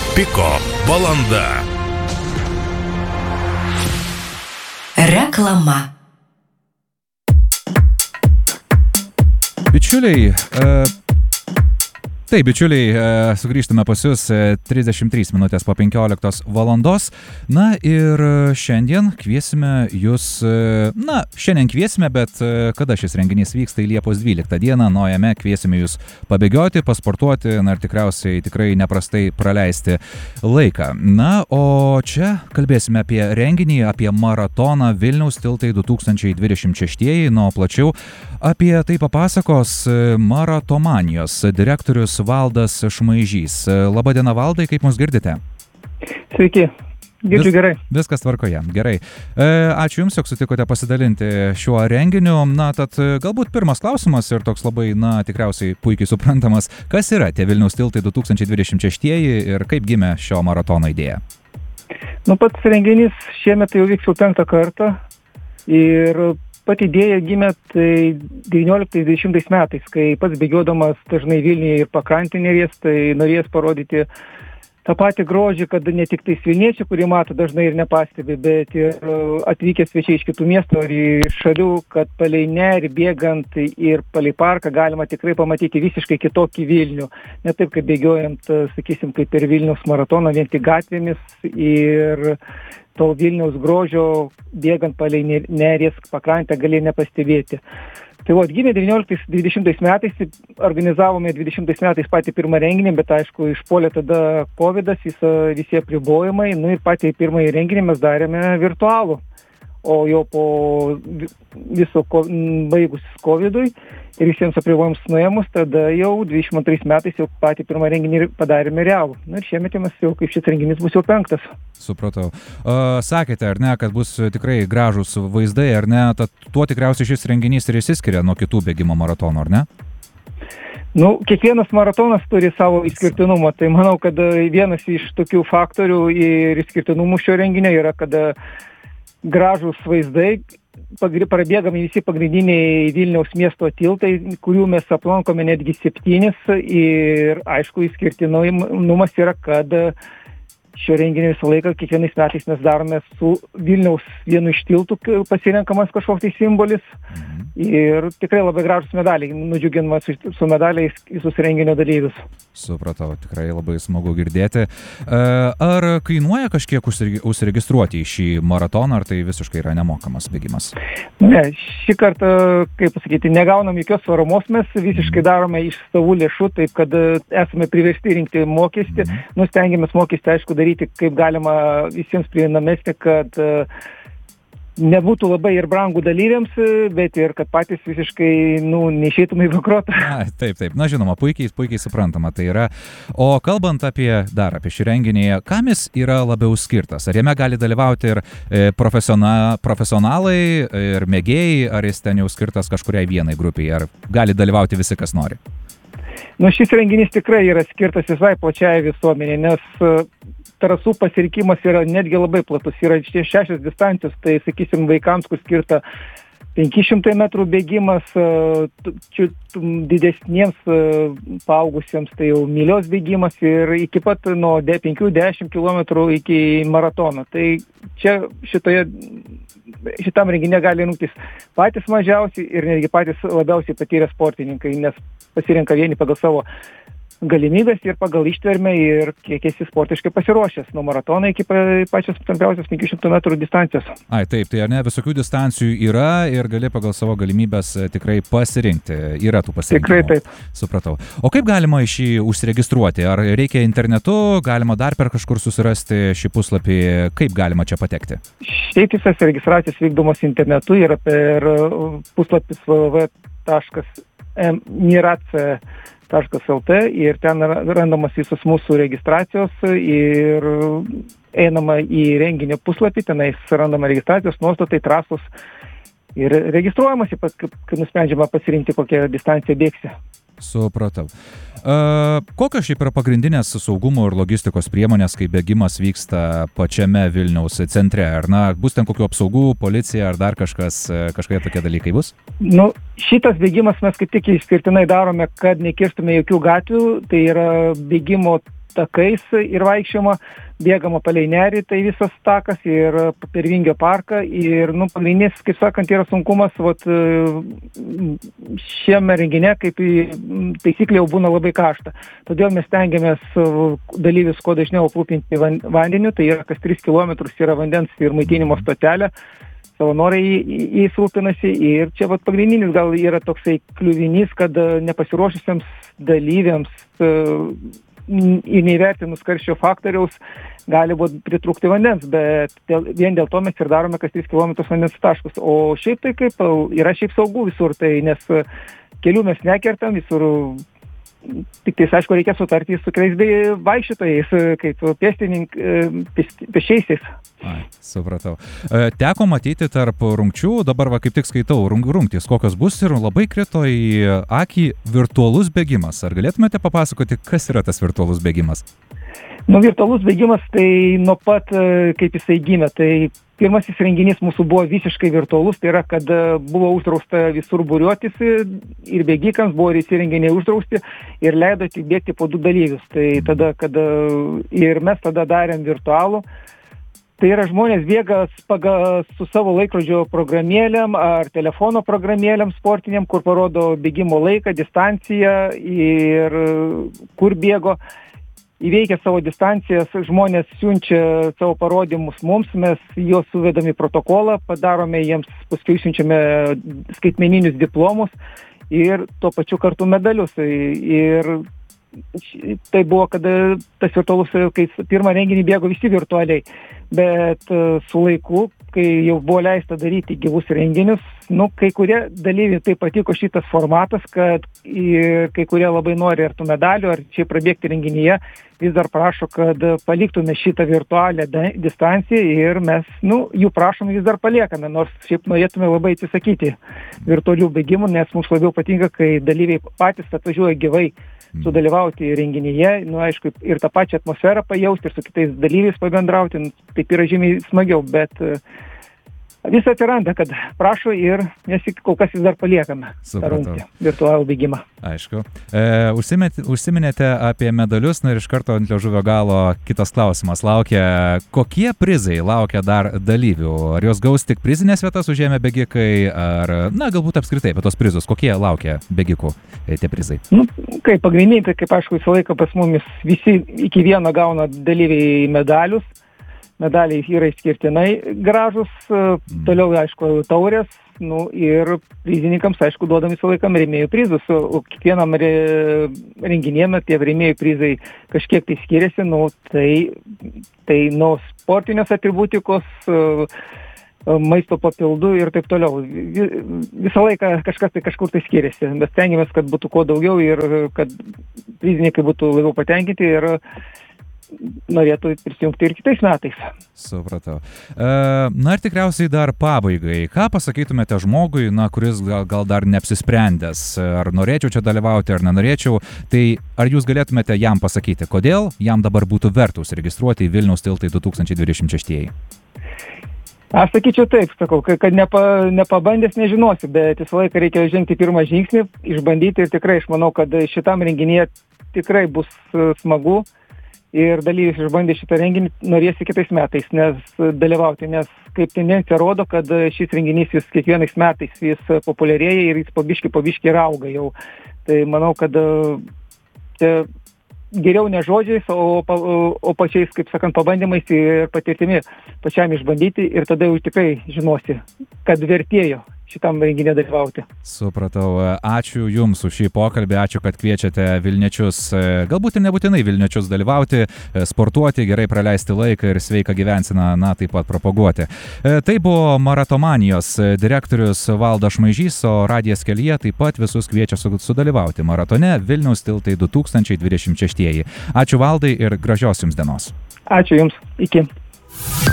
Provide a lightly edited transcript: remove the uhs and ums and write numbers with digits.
Piko valanda. Reklama. Bičiuliai, sugrįžtame pas jūs 33 minutės po 15 valandos. Na ir šiandien kviesime jūs, bet kada šis renginys vyksta, į Liepos 12 dieną, jame kviesime jūs pabėgioti, pasportuoti, ir tikriausiai tikrai neprastai praleisti laiką. Na, o čia kalbėsime apie renginį, apie maratoną Vilniaus tiltai 2026, plačiau apie tai papasakos Maratomanijos direktorius Valdas Šmaižys. Labadiena, Valdai, kaip mus girdite? Sveiki, girdžiu gerai. Viskas tvarkoje, gerai. Ačiū Jums, jog sutikote pasidalinti šiuo renginiu. Tad galbūt pirmas klausimas ir toks labai, tikriausiai puikiai suprantamas. Kas yra tie Vilniaus tiltai 2026 ir kaip gimė šio maratono idėja? Pats renginys šiemet jau vyks jau 5 kartą ir pati idėja gimė 19-20 metais, kai pats bėgiodamas dažnai Vilniuje ir pakrantėje Neries, tai norėjęs parodyti tą patį grožį, kad ne tik tais vilniečiai, kurie mato dažnai ir nepastebi, bet ir atvykę svečiai iš kitų miestų ar iš šalių, kad palei nerį bėgant ir palei parką galima tikrai pamatyti visiškai kitokį Vilnių. Ne taip, kaip bėgiojant, sakysim, kaip ir Vilniaus maratoną, vien tik gatvėmis ir to Vilniaus grožio bėgant palei Neries pakrantę gali nepastebėti. Tai gimė 19-20 metais, organizavome 20 metais patį pirmą renginį, bet aišku, išpuolė tada COVID-as, visi apribojimai, ir patį pirmąjį renginį mes darėme virtualų. O jau po viso baigus COVID-ui ir visiems apribojimams nuėmus, tada jau 22 metais jau patį pirmą renginį padarėme realų. Ir šiemet mes jau, kaip šis renginys, bus jau 5. Supratau. Sakėte, ar ne, kad bus tikrai gražūs vaizdai, ar ne? Tad tuo tikriausiai šis renginys ir išsiskiria nuo kitų bėgimo maratonų, ar ne? Kiekvienas maratonas turi savo išskirtinumą. Tai manau, kad vienas iš tokių faktorių ir išskirtinumų šio renginio yra, kad gražūs vaizdai, prabėgame visi pagrindiniai Vilniaus miesto tiltai, kurių mes aplankome netgi 7 ir aišku, išskirtinumas yra, kad šio renginio visą laiką kiekvienais metais mes darome su Vilniaus vienu iš tiltų pasirenkamas kažkoks tai simbolis ir tikrai labai gražus medaliai, nudžiuginamas su medaliais visus renginio dalyvius. Supratau, tikrai labai smagu girdėti. Ar kainuoja kažkiek užsiregistruoti į šį maratoną, ar tai visiškai yra nemokamas bėgimas? Ne, šį kartą, kaip pasakyti, negaunam jokios varomos, mes visiškai darome iš savų lėšų, taip kad esame priversti rinkti mokestį. Stengiamės mokestį, aišku, daryti kaip galima visiems prieinamesnį, kad nebūtų labai ir brangų dalyviams, bet ir kad patys visiškai neišeitume į bankrotą. Taip. Žinoma, puikiai suprantama tai yra. O kalbant apie šį renginį, kam jis yra labiau skirtas? Ar jame gali dalyvauti ir profesionalai, ir mėgėjai, ar jis ten jau skirtas kažkuriai vienai grupiai, ar gali dalyvauti visi, kas nori? Šis renginys tikrai yra skirtas visai plačiai visuomenė, nes trasų pasirinkimas yra netgi labai platus. Yra 6 distancijos, tai sakysim vaikams, kur skirta 500 metrų bėgimas, didesniems paaugusiems tai jau mylios bėgimas ir iki pat nuo 5-10 km iki maratono. Tai čia šitam renginė gali rungtis patys mažiausiai ir netgi patys labiausiai patyrę sportininkai, nes pasirenka vieni pagal savo galimybės ir pagal ištvermę ir kiek esi sportiškai pasiruošęs nuo maratono iki pačios trumpiausios 500 metrų distancijos. Taip, tai ar ne, visokių distancijų yra ir gali pagal savo galimybės tikrai pasirinkti. Yra tų pasirinkimų. Tikrai taip. Supratau. O kaip galima į šį užsiregistruoti? Ar reikia internetu, galima dar per kažkur susirasti šį puslapį, kaip galima čia patekti? Šiaip visas registracijos vykdomos internetu yra per puslapis www.mirac.lt ir ten randamas visos mūsų registracijos ir einama į renginio puslapį, tenais randama registracijos nuostatai, trasos ir registruojamas, kai nusprendžiama pasirinkti, kokią distanciją bėgsi. Supratau. Kokios šiaip yra pagrindinės saugumo ir logistikos priemonės, kai bėgimas vyksta pačiame Vilniaus centre? Ar bus ten kokių apsaugų, policija ar dar kažkokie tokie dalykai bus? Šitas bėgimas mes kaip tik išskirtinai darome, kad nekirstume jokių gatvių. Tai yra bėgimo takais ir vaikščiojama, bėgama palei nerį, tai visas takas ir per Vingio parką. Ir, pagrindinis, kaip sakant, yra sunkumas, šiame renginė, kaip taisyklė, jau būna labai karšta. Todėl mes stengiamės dalyvius kuo dažniau aprūpinti vandeniu, tai yra kas 3 kilometrus yra vandens ir maitinimo stotelė. Savanoriai jais rūpinasi ir čia pagrindinis gal yra toksai kliuvinys, kad nepasiruošusiems dalyviams ir neįvertinus karščio faktoriaus gali būti pritrūkti vandens, bet vien dėl to mes ir darome kas 3 km vandens taškus. O šiaip tai kaip yra šiaip saugu visur, tai nes kelių mes nekertam visur. Tik tais, aišku, reikia sutarti su kitais bei vaikščiotojais, kaip pėsčiaisiais. Supratau. Teko matyti tarp rungčių, dabar kaip tik skaitau, rungtys kokios bus ir labai krito į akį virtualus bėgimas. Ar galėtumėte papasakoti, kas yra tas virtualus bėgimas? Virtualus bėgimas, tai nuo pat, kaip jisai gimė, tai pirmasis renginys mūsų buvo visiškai virtualus, tai yra, kad buvo uždrausta visur būriuotis ir bėgikams buvo visi renginiai uždrausti ir leido tik bėgti po 2 dalyvius. Tai tada, ir mes tada darėm virtualų. Tai yra žmonės bėga su savo laikrodžio programėlėm ar telefono programėlėm sportiniam, kur parodo bėgimo laiką, distanciją ir kur bėgo. Įveikia savo distancijas, žmonės siunčia savo parodymus mums, mes juos suvedam į protokolą, padarome jiems, paskui siunčiame skaitmeninius diplomus ir tuo pačiu kartu medalius. Ir tai buvo, kad tas virtualus, kai pirmą renginį bėgo visi virtualiai, bet su laiku, kai jau buvo leista daryti gyvus renginius, kai kurie dalyviai tai patiko šitas formatas, kad kai kurie labai nori ar tų medalių, ar čia prabėgti renginyje, vis dar prašo, kad paliktume šitą virtualią distanciją ir mes, jų prašom vis dar paliekame, nors šiaip norėtume labai atsisakyti virtualių bėgimų, nes mums labiau patinka, kai dalyviai patys atvažiuoja gyvai sudalyvauti renginyje, aišku, ir tą pačią atmosferą pajausti ir su kitais dalyviais pabendrauti, taip yra žymiai smagiau, bet vis atsiranda, kad prašo ir mes kol kas vis dar paliekame tą rungtį, virtualų bėgimą. Aišku. Užsiminėte apie medalius, ir iš karto ant liežuvio galo kitas klausimas laukia. Kokie prizai laukia dar dalyvių? Ar jos gaus tik prizinės vietas užėmę bėgikai, ar, galbūt apskritai apie tos prizus? Kokie laukia bėgikų tie prizai? Kaip pagrindiniai, tai kaip aišku visą laiką pas mumis visi iki vieno gauna dalyviai medalius. Medaliai yra išskirtinai gražus, toliau, aišku, taurės, ir prizininkams, aišku, duodam visą laiką rėmėjų prizus, o kiekvienam renginėme tie rėmėjų prizai kažkiek tai skiriasi, tai nuo sportinės atributikos, maisto papildų ir taip toliau. Visą laiką kažkas tai kažkur tai skiriasi, bet stengiamės, kad būtų kuo daugiau ir kad prizininkai būtų labiau patenkinti ir norėtų prisijungti ir kitais metais. Supratau. Ir tikriausiai dar pabaigai. Ką pasakytumėte žmogui, kuris gal dar neapsisprendęs, ar norėčiau čia dalyvauti, ar nenorėčiau, tai ar jūs galėtumėte jam pasakyti, kodėl jam dabar būtų verta užsiregistruoti į Vilniaus tiltai 2026? Aš sakyčiau taip, kad nepabandęs nežinosi, bet visą laiką reikia žengti pirmą žingsnį, išbandyti ir tikrai aš manau, kad šitam renginyje tikrai bus smagu. Ir dalyvis išbandė šitą renginį norėsi kitais metais dalyvauti, nes kaip tendencija rodo, kad šis renginys vis kiekvienais metais vis populiarėja ir jis po biškį ir auga jau. Tai manau, kad geriau ne žodžiais, o pačiais, kaip sakant, pabandymais ir patirtimi pačiam išbandyti ir tada jau tikrai žinosi, kad vertėjo šitam renginį dalyvauti. Supratau. Ačiū Jums už šį pokalbį, ačiū, kad kviečiate vilniečius, galbūt ir nebūtinai vilniečius dalyvauti, sportuoti, gerai praleisti laiką ir sveiką gyvenseną, taip pat propaguoti. Tai buvo Maratomanijos direktorius Valdas Šmaižys, o Radijas kelyje taip pat visus kviečia sudalyvauti maratone Vilniaus tiltai 2026. Ačiū Valdai ir gražios Jums dienos. Ačiū Jums. Iki.